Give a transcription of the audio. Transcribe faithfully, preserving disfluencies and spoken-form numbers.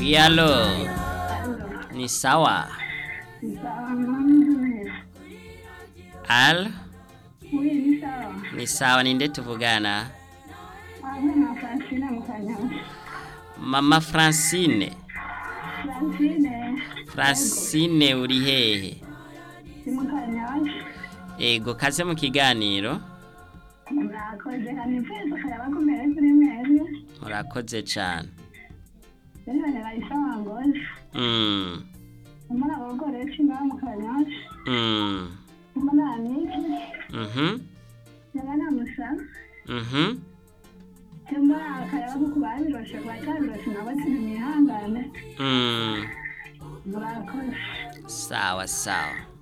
Yalo. Ni sawa. Al? Ni sawa, ninde tuvugana? Mama Francine. Francine uri hehe? Ego kaze mu kiganiro. Murakoze cyane. Mm. Mm. Mhm. Mhm. Mm. Sawa sawa.